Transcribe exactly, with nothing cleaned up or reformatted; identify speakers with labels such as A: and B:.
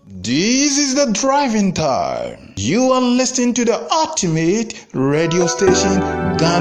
A: This is the driving time. You are listening to the ultimate radio station, Ghana.